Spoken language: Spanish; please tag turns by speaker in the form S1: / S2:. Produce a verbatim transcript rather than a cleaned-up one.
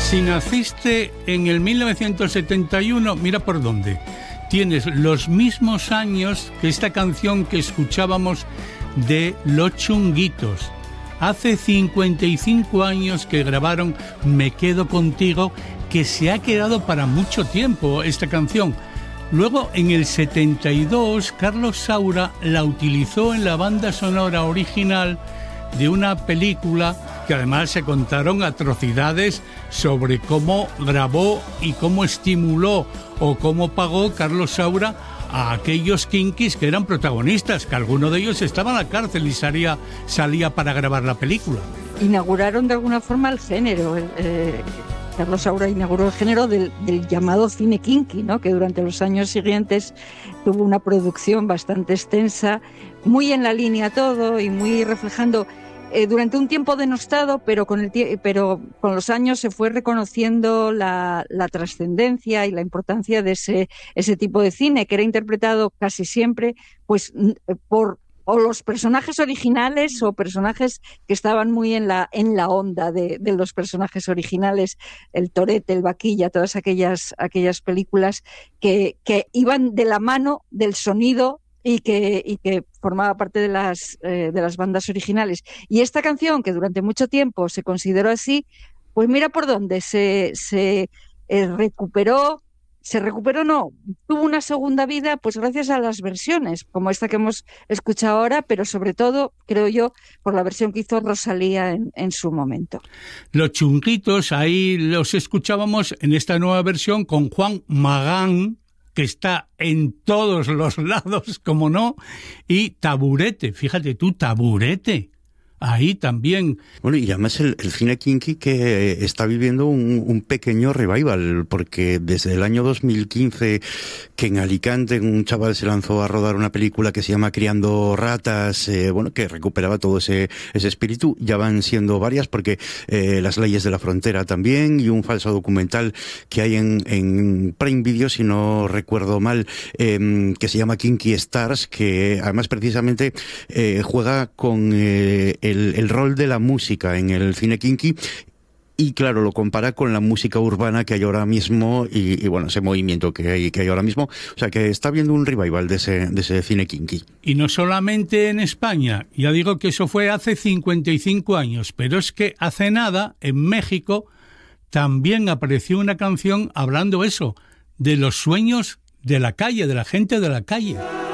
S1: Si naciste en el mil novecientos setenta y uno, mira por dónde. Tienes los mismos años que esta canción que escuchábamos de Los Chunguitos. Hace cincuenta y cinco años que grabaron Me Quedo Contigo, que se ha quedado para mucho tiempo esta canción. Luego, en el setenta y dos, Carlos Saura la utilizó en la banda sonora original de una película que además se contaron atrocidades sobre cómo grabó y cómo estimuló o cómo pagó Carlos Saura a aquellos kinkis que eran protagonistas, que alguno de ellos estaba en la cárcel y salía, salía para grabar la película.
S2: Inauguraron de alguna forma el género. Eh, Carlos Saura inauguró el género del, del llamado cine kinky, ¿no? Que durante los años siguientes tuvo una producción bastante extensa, muy en la línea todo y muy reflejando. Eh, durante un tiempo denostado, pero con el tie- pero con los años se fue reconociendo la, la trascendencia y la importancia de ese, ese tipo de cine, que era interpretado casi siempre pues por o los personajes originales o personajes que estaban muy en la, en la onda de, de los personajes originales, el Torete, el Vaquilla, todas aquellas, aquellas películas que, que iban de la mano del sonido y que, y que formaba parte de las, eh, de las bandas originales. Y esta canción, que durante mucho tiempo se consideró así, pues mira por dónde se, se eh, recuperó, se recuperó no, tuvo una segunda vida pues gracias a las versiones, como esta que hemos escuchado ahora, pero sobre todo, creo yo, por la versión que hizo Rosalía en, en su momento.
S1: Los Chunguitos, ahí los escuchábamos en esta nueva versión con Juan Magán, que está en todos los lados, como no, y Taburete, fíjate tú, Taburete, ahí también.
S3: Bueno, y además el, el cine kinky que está viviendo un, un pequeño revival, porque desde el año dos mil quince, que en Alicante un chaval se lanzó a rodar una película que se llama Criando Ratas, eh, bueno, que recuperaba todo ese, ese espíritu, ya van siendo varias, porque eh, Las Leyes de la Frontera también, y un falso documental que hay en, en Prime Video, si no recuerdo mal, eh, que se llama Kinky Stars, que además precisamente eh, juega con eh, El, el rol de la música en el cine kinky y claro, lo compara con la música urbana que hay ahora mismo y, y bueno, ese movimiento que hay, que hay ahora mismo, o sea que está habiendo un revival de ese, de ese cine kinky.
S1: Y no solamente en España, ya digo que eso fue hace cincuenta y cinco años, pero es que hace nada, en México, también apareció una canción hablando eso, de los sueños de la calle, de la gente de la calle.